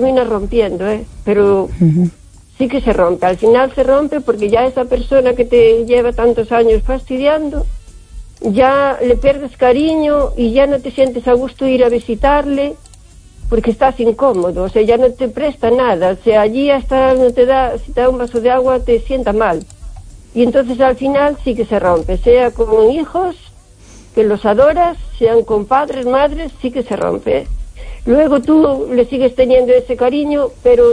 termina rompiendo, pero sí que se rompe. Al final se rompe porque ya esa persona que te lleva tantos años fastidiando, ya le pierdes cariño y ya no te sientes a gusto ir a visitarle porque estás incómodo, o sea, ya no te presta nada, o sea, allí hasta no te da, si te da un vaso de agua te sienta mal. Y entonces al final sí que se rompe, sea con hijos que los adoras, sean con padres, madres, sí que se rompe. Luego tú le sigues teniendo ese cariño, pero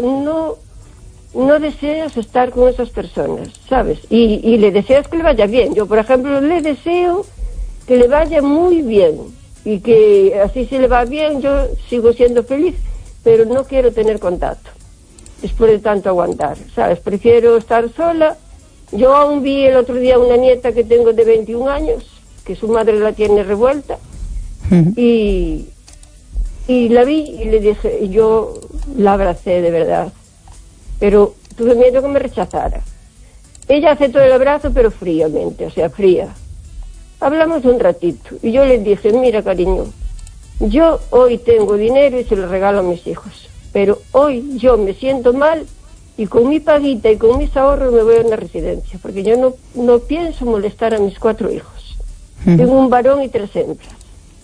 no deseas estar con esas personas, ¿sabes? Y le deseas que le vaya bien. Yo, por ejemplo, le deseo que le vaya muy bien y que así si le va bien yo sigo siendo feliz, pero no quiero tener contacto después de tanto aguantar, ¿sabes? Prefiero estar sola. Yo aún vi el otro día una nieta que tengo de 21 años, que su madre la tiene revuelta, y la vi y le dije, y yo la abracé de verdad, pero tuve miedo que me rechazara. Ella aceptó el abrazo, pero fríamente, o sea, fría. Hablamos un ratito, y yo le dije, mira, cariño, yo hoy tengo dinero y se lo regalo a mis hijos, pero hoy yo me siento mal y con mi paguita y con mis ahorros me voy a una residencia, porque yo no pienso molestar a mis 4 hijos. Tengo un varón y 3 hembras.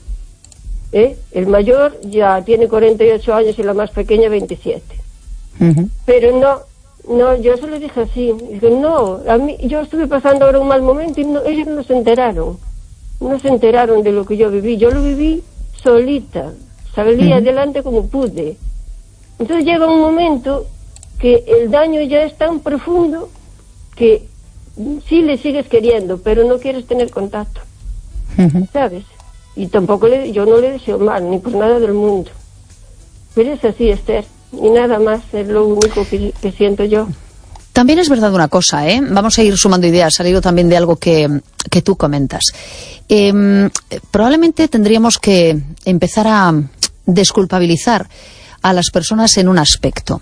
El mayor ya tiene 48 años y la más pequeña 27. Pero no, yo se lo dije así. Dije, no, a mí, yo estuve pasando ahora un mal momento y ellos no se enteraron. No se enteraron de lo que yo viví. Yo lo viví solita. Salí adelante como pude. Entonces llega un momento que el daño ya es tan profundo que sí le sigues queriendo, pero no quieres tener contacto. ¿Sabes? Y tampoco yo no le deseo mal, ni por nada del mundo. Pero es así, Esther, y nada más, es lo único que siento yo. También es verdad una cosa, vamos a ir sumando ideas, salido también de algo que tú comentas. Probablemente tendríamos que empezar a desculpabilizar a las personas en un aspecto.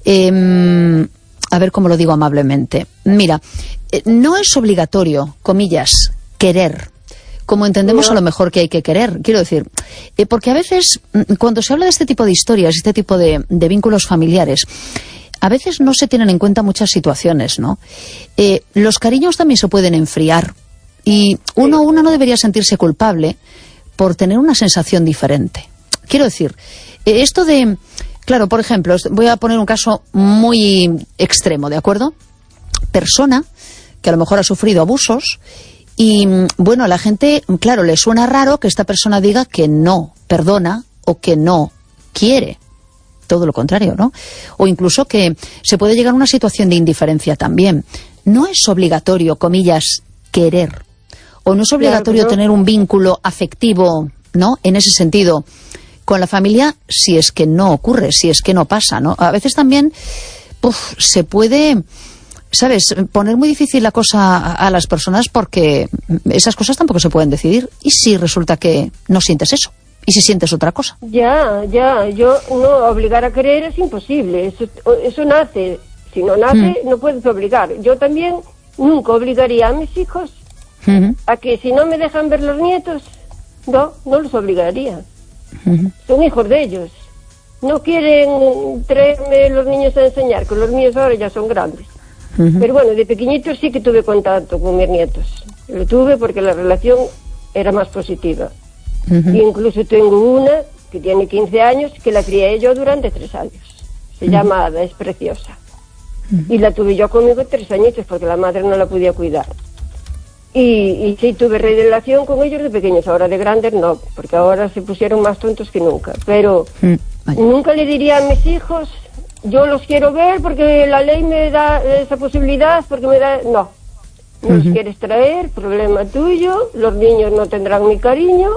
A ver cómo lo digo amablemente. Mira, no es obligatorio, comillas, querer, como entendemos a lo mejor que hay que querer. Quiero decir, porque a veces cuando se habla de este tipo de historias, este tipo de vínculos familiares, a veces no se tienen en cuenta muchas situaciones, ¿no? Los cariños también se pueden enfriar y uno no debería sentirse culpable por tener una sensación diferente. Quiero decir, esto de... Claro, por ejemplo, voy a poner un caso muy extremo, ¿de acuerdo? Persona que a lo mejor ha sufrido abusos y, bueno, a la gente, claro, le suena raro que esta persona diga que no perdona o que no quiere. Todo lo contrario, ¿no? O incluso que se puede llegar a una situación de indiferencia también. No es obligatorio, comillas, querer. O no es obligatorio tener un vínculo afectivo, ¿no? En ese sentido, con la familia, si es que no ocurre, si es que no pasa, ¿no? A veces también se puede, ¿sabes?, poner muy difícil la cosa a las personas porque esas cosas tampoco se pueden decidir. ¿Y si resulta que no sientes eso? ¿Y si sientes otra cosa? Ya, yo no, obligar a querer es imposible, eso nace. Si no nace, no puedes obligar. Yo también nunca obligaría a mis hijos a que si no me dejan ver los nietos, no los obligaría. Son hijos de ellos. No quieren traerme los niños a enseñar, que los míos ahora ya son grandes. Pero bueno, de pequeñitos sí que tuve contacto con mis nietos. Lo tuve porque la relación era más positiva. Y incluso tengo una que tiene 15 años que la crié yo durante 3 años. Se llama Ada, es preciosa. Y la tuve yo conmigo 3 añitos porque la madre no la podía cuidar. Y sí tuve relación con ellos de pequeños, ahora de grandes no, porque ahora se pusieron más tontos que nunca. Pero nunca le diría a mis hijos, yo los quiero ver porque la ley me da esa posibilidad, porque me da... No los quieres traer, problema tuyo, los niños no tendrán mi cariño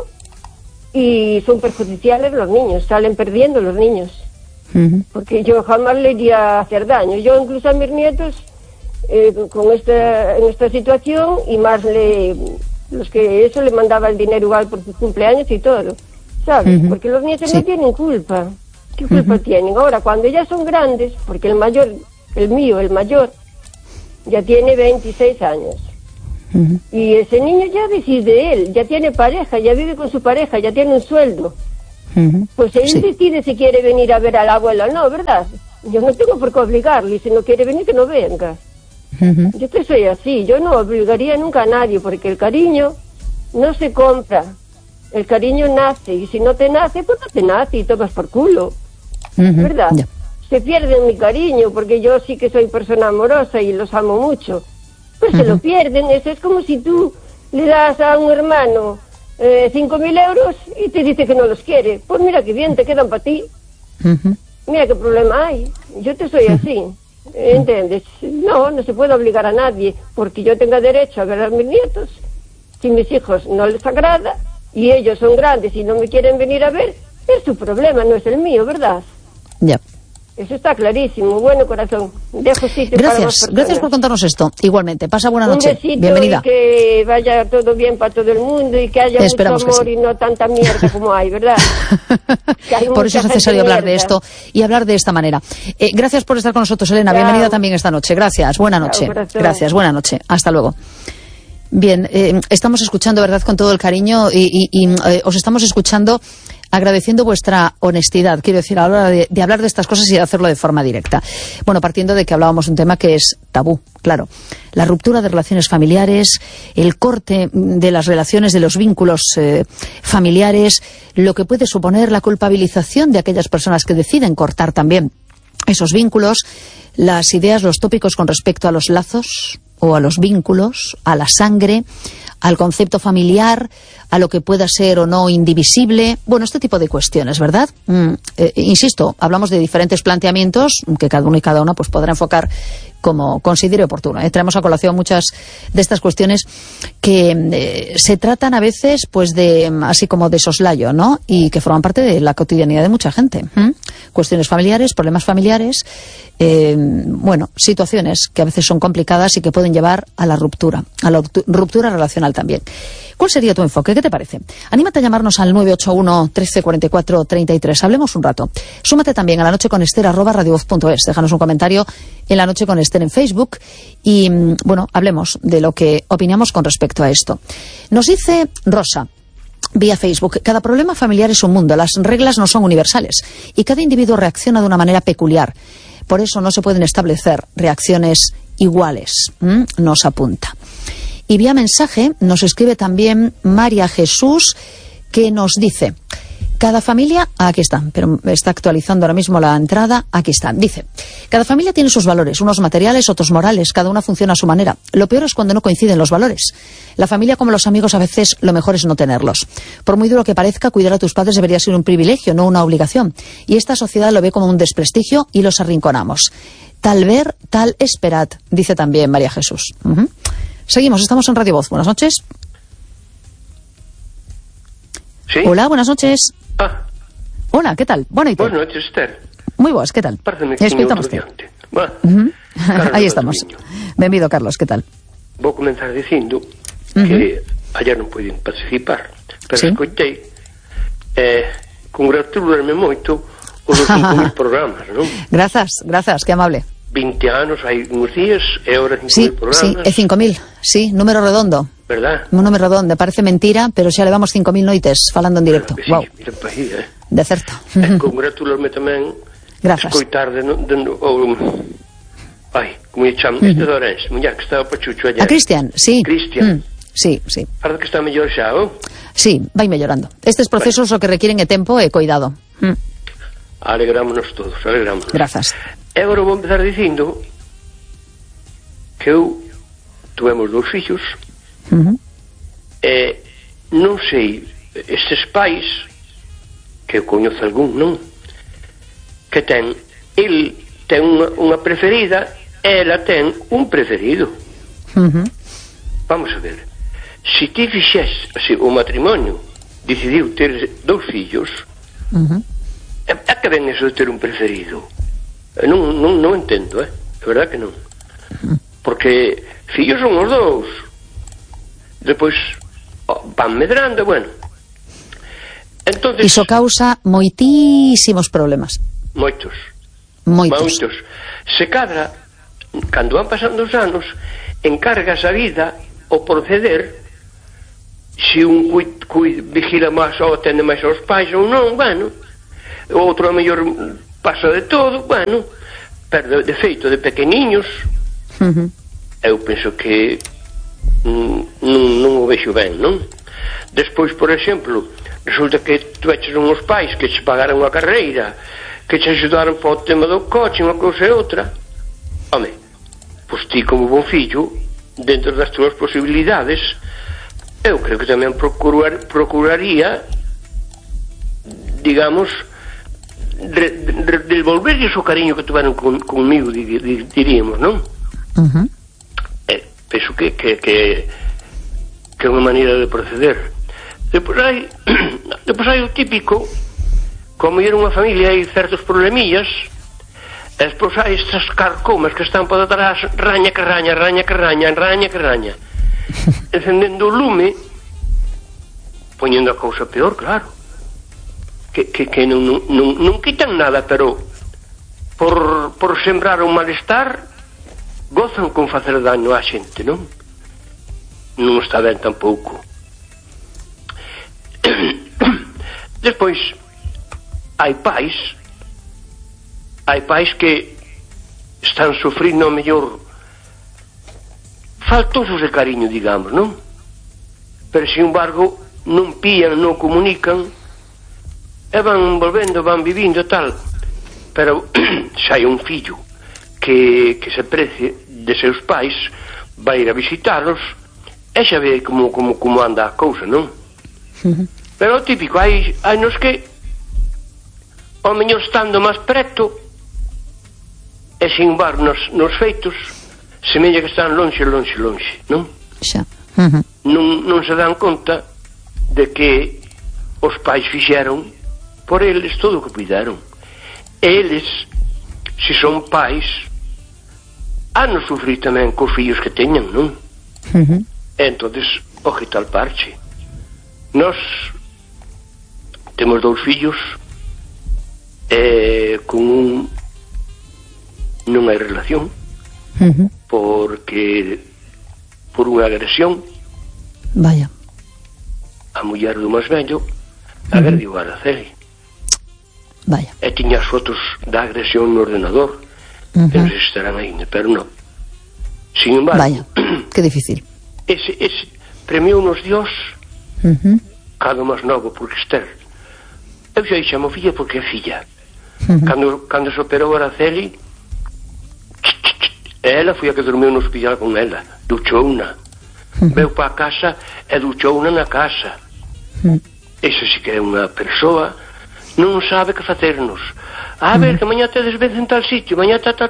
y son perjudiciales los niños, salen perdiendo los niños. Porque yo jamás le iría a hacer daño. Yo incluso a mis nietos... en esta situación y más los que eso le mandaba el dinero igual por sus cumpleaños y todo, ¿sabes? Porque los nietos no tienen culpa. ¿Qué culpa tienen? Ahora, cuando ya son grandes, porque el mayor, el mayor, ya tiene 26 años. Y ese niño ya decide él, ya tiene pareja, ya vive con su pareja, ya tiene un sueldo. Pues él decide si quiere venir a ver al abuelo o no, ¿verdad? Yo no tengo por qué obligarlo, y si no quiere venir, que no venga. Yo que soy así, yo no obligaría nunca a nadie, porque el cariño no se compra, el cariño nace, y si no te nace, pues no te nace y tomas por culo, ¿verdad? Se pierden mi cariño, porque yo sí que soy persona amorosa y los amo mucho, pues se lo pierden. Eso es como si tú le das a un hermano 5.000 euros y te dice que no los quiere. Pues mira qué bien, te quedan para ti. Mira qué problema hay. Yo te soy así, ¿entiendes? No se puede obligar a nadie, porque yo tenga derecho a ver a mis nietos. Si mis hijos no les agrada y ellos son grandes y no me quieren venir a ver, es su problema, no es el mío, ¿verdad? Ya. Eso está clarísimo. Bueno, corazón, dejo sitio para más personas. Gracias por contarnos esto. Igualmente, pasa buena noche. Un besito. Bienvenida. Y que vaya todo bien para todo el mundo y que haya Esperamos mucho amor que sí. y no tanta mierda como hay, ¿verdad? Por eso es necesario hablar de esto y hablar de esta manera. Gracias por estar con nosotros, Elena. Chao. Bienvenida también esta noche. Gracias. Buena noche. Gracias. Buena noche. Hasta luego. Bien, estamos escuchando, ¿verdad?, con todo el cariño y os estamos escuchando agradeciendo vuestra honestidad, quiero decir, a la hora de hablar de estas cosas y de hacerlo de forma directa. Bueno, partiendo de que hablábamos de un tema que es tabú, claro. La ruptura de relaciones familiares, el corte de las relaciones, de los vínculos familiares, lo que puede suponer la culpabilización de aquellas personas que deciden cortar también esos vínculos, las ideas, los tópicos con respecto a los lazos o a los vínculos, a la sangre, al concepto familiar, a lo que pueda ser o no indivisible. Bueno, este tipo de cuestiones, ¿verdad? Insisto, hablamos de diferentes planteamientos que cada uno y cada una pues podrá enfocar como considere oportuno. Traemos a colación muchas de estas cuestiones que se tratan a veces pues de así como de soslayo, ¿no? Y que forman parte de la cotidianidad de mucha gente. Cuestiones familiares, problemas familiares, bueno, situaciones que a veces son complicadas y que pueden llevar a la ruptura relacional también. ¿Cuál sería tu enfoque? ¿Qué te parece? Anímate a llamarnos al 981 13 44 33. Hablemos un rato. Súmate también a La Noche con Ester @radiovoz.es. Déjanos un comentario en La Noche con Ester en Facebook y, bueno, hablemos de lo que opinamos con respecto a esto. Nos dice Rosa vía Facebook: cada problema familiar es un mundo, las reglas no son universales y cada individuo reacciona de una manera peculiar. Por eso no se pueden establecer reacciones iguales, nos apunta. Y vía mensaje nos escribe también María Jesús, que nos dice: cada familia, aquí está, pero está actualizando ahora mismo la entrada, aquí está, dice: cada familia tiene sus valores, unos materiales, otros morales, cada una funciona a su manera. Lo peor es cuando no coinciden los valores. La familia, como los amigos, a veces lo mejor es no tenerlos. Por muy duro que parezca, cuidar a tus padres debería ser un privilegio, no una obligación. Y esta sociedad lo ve como un desprestigio y los arrinconamos. Tal ver, tal esperad, dice también María Jesús. Seguimos, estamos en Radio Voz. Buenas noches. ¿Sí? Hola, buenas noches. Hola, ¿qué tal? Buenas noches, Esther. Moi boas, que tal? Escoitamos te. Aí estamos. Benvido, Carlos, que tal? Vou comenzar dicindo que ayer non puiden participar, pero escoitei congratularme moito os 5.000 programas, non? Grazas, que amable. 20 anos, hai uns días, e ahora 5.000 programas. Sí, é 5.000, sí, número redondo. ¿Verdad? Un número redondo, parece mentira, pero xa levamos 5.000 noites falando en directo. Sí, wow. Mira pa aí, de certo. Congratularme tamén. Grazas. Escoitar como lle chamo, este de Orense, muller que estaba pachucho allá. A Cristian, sí. Cristian. Sí. Parece que está mellor xa, Sí, vai mellorando. Estes procesos o que requieren é tempo e cuidado. Alegrámonos todos, alegrámonos. Grazas. E agora vou empezar dicindo que eu tuvemos 2 fillos e non sei, estes pais que eu coñezo algún, non? Que el ten unha preferida e ela ten un preferido. Vamos a ver, se ti fixes así, o matrimonio decidiu ter 2 fillos, é que ven eso de ter un preferido? Non entendo, é verdad que non, porque fillos son os 2, depois van medrando, bueno. Entonces, iso causa moitísimos problemas. Moitos. Se cadra, cando van pasando os anos, encargas a vida o proceder se un vigila máis ou atende máis aos pais ou non, bueno, o outro a mellor pasa de todo, bueno, pero de feito de pequeniños eu penso que non o vexo ben, non? Despois, por exemplo, resulta que tu eches uns pais que che pagaran unha carreira, que che ajudaron para o tema do coche, unha cousa e outra. Home, pois ti como bon fillo, dentro das túas posibilidades, eu creo que tamén procuraría, digamos, devolverlles o cariño que tuveron conmigo, diríamos, non? Penso que é unha maneira de proceder. Depois hai o típico, como era unha familia hai certos problemillas, e despois hai estas carcomas que están por detrás, raña que raña, encendendo o lume, poñendo a cousa peor, claro, que non quitan nada, pero por sembrar un malestar gozan con facer daño á xente, non? Non está ben tampouco. Despois hai pais que están sufrindo mellor faltosos de cariño, digamos, non? Pero sin embargo non pían, non comunican e van volvendo, van vivindo tal, pero se hai un fillo que se precie de seus pais, vai ir a visitarlos e xa ve como anda a cousa, non? Pero o típico, hai nos que ao mellor estando máis preto e sin embargo nos feitos semella que están lonxe, non? Xa. Non se dan conta de que os pais fixeron por eles todo o que puideron. Eles, se son pais, han de sufrir tamén cos fillos que teñan, non? Entonces, o que tal parche. Nós temos 2 fillos con un non hai relación porque por unha agresión vaya a muller do máis vello agrediu a Araceli. Vaya. E tiña as fotos da agresión no ordenador que non se estarán ainda, pero non. Sin embargo, vaya, que difícil. Ese premiou-nos Dios cado máis novo, porque Esther, eu xa chamo filla porque é filla. Cando se operou Araceli, ela foi a que dormiu no hospital con ela, duchouna, veu para a casa e duchouna na casa. Esa sí que é unha persoa, non sabe que facernos. A ver, que mañá tedes vez en tal sitio, mañá tal.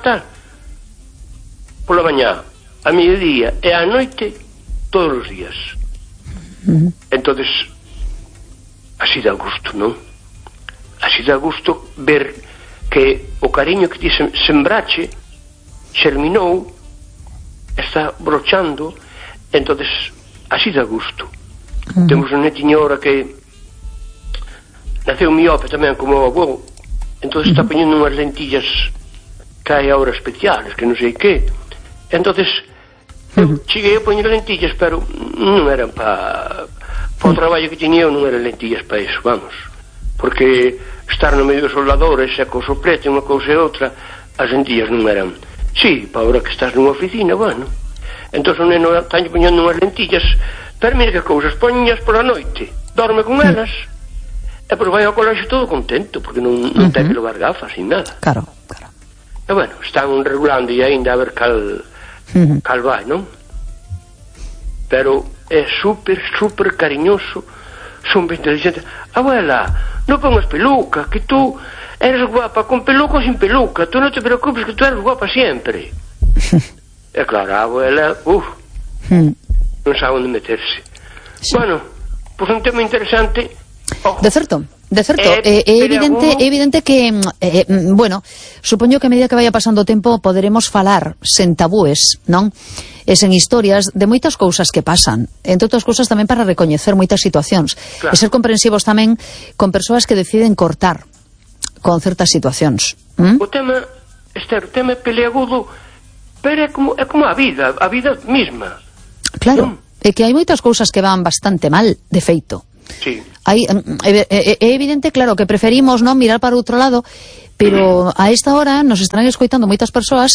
Pola mañá, a mediodía e a noite, todos os días. Entonces, así dá gusto, non? Así dá gusto ver que o cariño que ti sembrache xerminou, está brochando, entonces así dá gusto. Temos un netiño ahora que naceu miope tamén como o avó, entonces está poñendo unhas lentillas que hai ahora especiales, que non sei que. Entonces eu cheguei a poñer lentillas, pero non eran para o traballo que tiña eu, non eran lentillas para iso, vamos, porque estar no medio dos soldadores e co soplete unha cousa e outra, as lentillas non eran. Sí, para ahora que estás nunha oficina, bueno, entón o neno está poñendo unhas lentillas, pero mira que cousas, poñas pola noite, dorme con elas e pois vai ao colexio todo contento, porque non ten que levar gafas sin nada. Claro. E bueno, están regulando e ainda a ver cal vai, non? Pero é super cariñoso, son ben inteligente. Abuela, non pongas peluca, que tú eres guapa con peluca ou sin peluca, tú non te preocupes que tú eres guapa sempre. E claro, a abuela, non sabe onde meterse. Sí. Bueno, pois un tema interesante. De certo. É evidente que bueno, supoño que a medida que vaya pasando o tempo poderemos falar sen tabúes, non? E sen historias de moitas cousas que pasan, entre outras cousas tamén para recoñecer moitas situacións, claro. E ser comprensivos tamén con persoas que deciden cortar con certas situacións. O tema, Esther, o tema peleagudo, pero é como a vida misma. Claro. é que hai moitas cousas que van bastante mal, de feito. Sí. É evidente, claro, que preferimos non mirar para outro lado, pero a esta hora nos estarán escoitando moitas persoas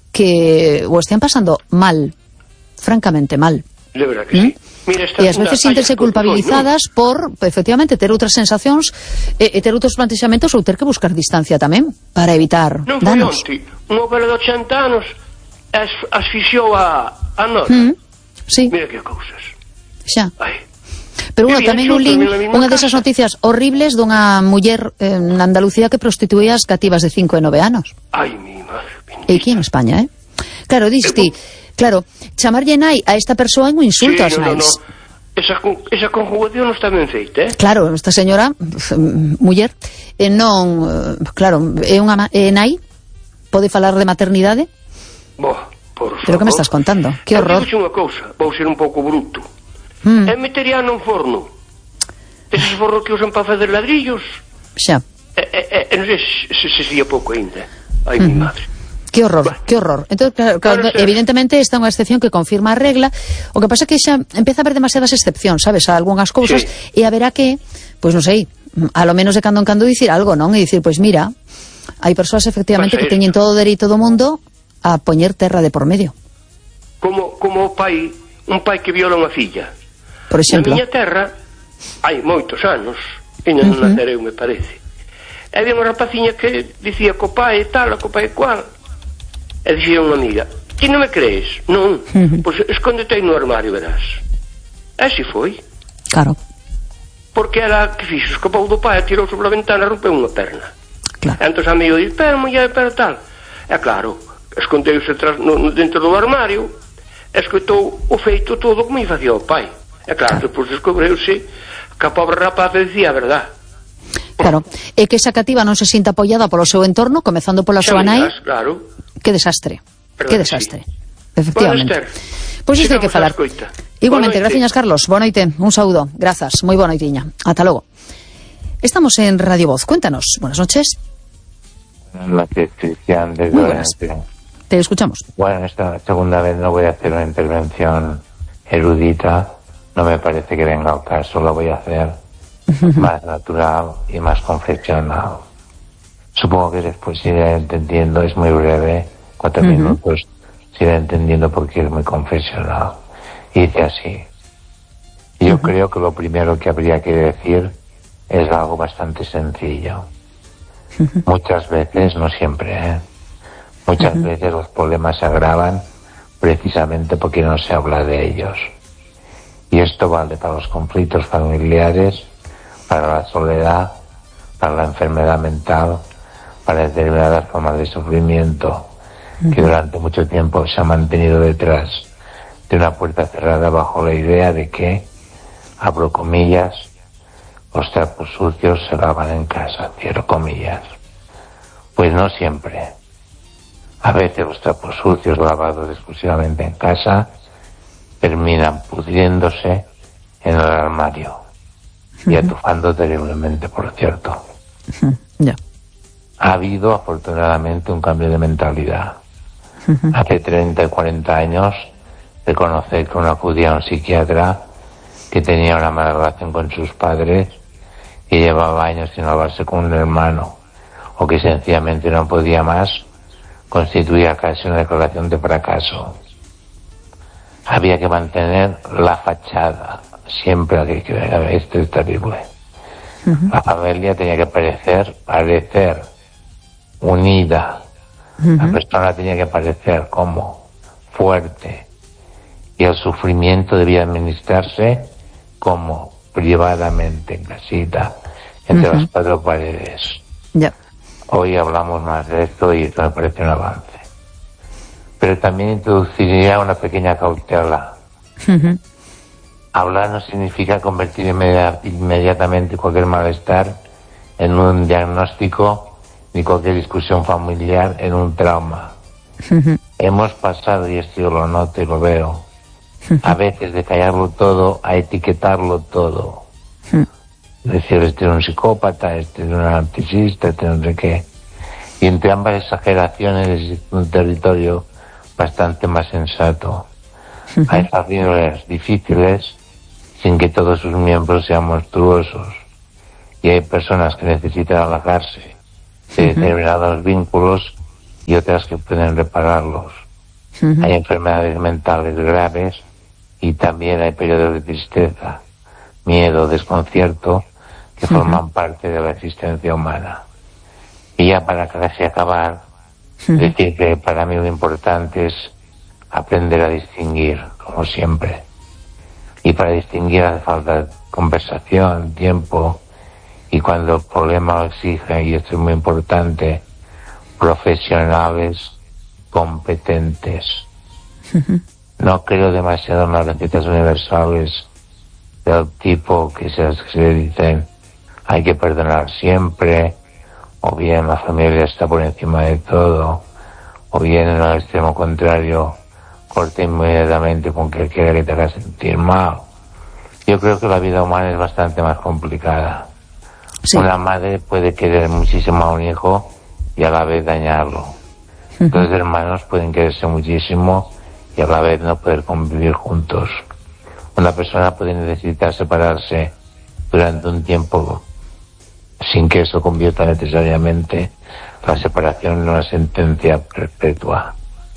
que o están pasando mal, francamente mal. De verdad que sí. Mira, E ás veces sintense culpabilizadas por, efectivamente, ter outras sensacións e ter outros plantexamentos ou ter que buscar distancia tamén para evitar non danos. foi onte, un hombre de 80 anos asfixiou a nora. Sí. Mira que cousas. Xa. Ai. Pero bueno, tamén un link, unha desas noticias horribles dunha muller na Andalucía que prostituía as cativas de 5 e 9 anos. Ai, mi madre. E aquí en España, Claro, diste, claro, chamarlle nai a esta persoa é un insulto ás nais. Esa conjugación non está ben feita, Claro, esta señora, muller, non, claro, é unha nai, pode falar de maternidade? Por favor. Pero que me estás contando? Que horror. Eu unha cousa, vou ser un pouco bruto. É metería nun forno. Eses fornos que usan para fazer ladrillos. Xa. Non sei se sería pouco ainda. Ai, mi madre. Que horror, que horror. Entón, claro, evidentemente esta é unha excepción que confirma a regla. O que pasa é que xa empeza a haber demasiadas excepcións, sabes, a algunhas cousas, e haberá que, pois non sei, a lo menos de cando en cando dicir algo, non? E dicir, pois mira, hai persoas efectivamente que teñen todo o dereito do mundo a poñer terra de por medio. Como o pai, un pai que viola unha filla. Por exemplo. Na miña terra, hai moitos anos, e non nacereu, me parece. E había unha rapaciña que dicía co pai tal, co pai cual. E dicía unha amiga, ti non me crees? Non, pois escóndete aí no armario, verás. E así foi. Claro. Porque era que fixo, escapou do pai, tirou sobre a ventana e rompeu unha perna. Claro. Entón a amigo dice, pero muller, pero tal. E claro, escondeuse dentro do armario, escoitou o feito todo como me facía o pai. E claro, depois descobreuse que a pobre rapaz decía a verdad. Claro, e que esa cativa non se sinta apoiada polo seu entorno, comezando pola súa nai. Claro. Que desastre, que desastre. Sí. Efectivamente. Pois isto hai que falar. Igualmente, gracias Carlos, boa noite, un saúdo, grazas, moi boa noitiña, ata logo. Estamos en Radio Voz, cuéntanos, buenas noches. Buenas noches, Cristian, desde muy buenas. Te escuchamos. Bueno, esta segunda vez no voy a hacer una intervención erudita, no me parece que venga al caso, lo voy a hacer más natural y más confesional. Supongo que después iré entendiendo, es muy breve, 4 minutos, se irá entendiendo porque es muy confesional. Y dice así, yo creo que lo primero que habría que decir es algo bastante sencillo. Muchas veces, no siempre, muchas veces los problemas se agravan precisamente porque no se habla de ellos. Y esto vale para los conflictos familiares, para la soledad, para la enfermedad mental, para determinadas formas de sufrimiento que durante mucho tiempo se han mantenido detrás de una puerta cerrada bajo la idea de que, abro comillas, los trapos sucios se lavan en casa, cierro comillas. Pues no siempre. A veces los trapos sucios lavados exclusivamente en casa terminan pudriéndose en el armario y atufando terriblemente, por cierto. Ya. Ha habido afortunadamente un cambio de mentalidad. Hace 30 y 40 años reconocer que uno acudía a un psiquiatra que tenía una mala relación con sus padres, que llevaba años sin hablarse con un hermano o que sencillamente no podía más, constituía casi una declaración de fracaso. Había que mantener la fachada, siempre que esto es terrible. La familia tenía que parecer unida. La persona tenía que parecer como fuerte. Y el sufrimiento debía administrarse como privadamente, en casita, entre las 4 paredes. Ya. Hoy hablamos más de esto y esto me parece un avance. Pero también introduciría una pequeña cautela. Hablar no significa convertir inmediatamente cualquier malestar en un diagnóstico ni cualquier discusión familiar en un trauma. Hemos pasado, y esto yo lo noto y lo veo, a veces de callarlo todo a etiquetarlo todo. Decir, este es un psicópata, este es un narcisista, este no sé qué. Y entre ambas exageraciones existe un territorio bastante más sensato. Hay familias difíciles sin que todos sus miembros sean monstruosos. Y hay personas que necesitan alejarse de determinados vínculos y otras que pueden repararlos. Hay enfermedades mentales graves y también hay periodos de tristeza, miedo, desconcierto que forman parte de la existencia humana. Y ya para casi acabar, decir que para mí lo importante es aprender a distinguir, como siempre. Y para distinguir hace falta conversación, tiempo, y cuando el problema lo exige, y esto es muy importante, profesionales competentes. No creo demasiado en las recetas universales del tipo que se dicen hay que perdonar siempre, o bien la familia está por encima de todo, o bien en el extremo contrario, corta inmediatamente con que quiera que te haga sentir mal. Yo creo que la vida humana es bastante más complicada. Sí. Una madre puede querer muchísimo a un hijo y a la vez dañarlo. Dos hermanos pueden quererse muchísimo y a la vez no poder convivir juntos. Una persona puede necesitar separarse durante un tiempo sin que eso convierta necesariamente la separación en una sentencia perpetua.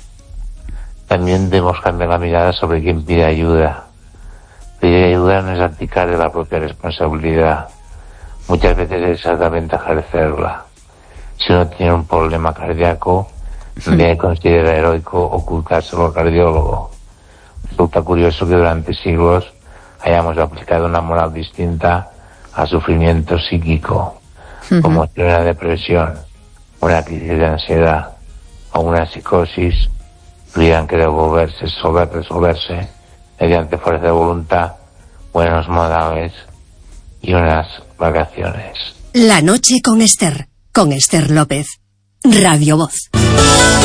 También debemos cambiar la mirada sobre quien pide ayuda. Pedir ayuda no es abdicar de la propia responsabilidad. Muchas veces es exactamente ejercerla. Si uno tiene un problema cardíaco, nadie considera heroico ocultárselo al cardiólogo. Resulta curioso que durante siglos hayamos aplicado una moral distinta al sufrimiento psíquico, como si una depresión, una crisis de ansiedad o una psicosis tuvieran que resolverse mediante fuerza de voluntad, buenos modales y unas vacaciones. La noche con Esther López, Radio Voz.